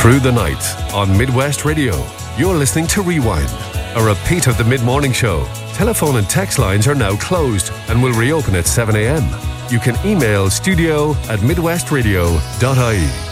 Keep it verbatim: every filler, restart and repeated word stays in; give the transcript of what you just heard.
through the night on Midwest Radio. You're listening to Rewind, a repeat of the mid-morning show. Telephone and text lines are now closed and will reopen at seven a.m. You can email studio at midwestradio dot I E.